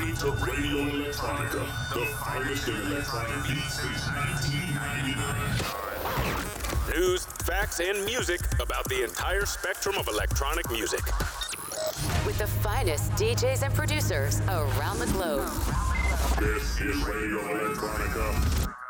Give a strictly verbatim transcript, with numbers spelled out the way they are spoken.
listening to Radio Electronica, the finest in electronic beats since nineteen ninety-nine. News, facts, and music about the entire spectrum of electronic music. With the finest D Js and producers around the globe. This is Radio Electronica.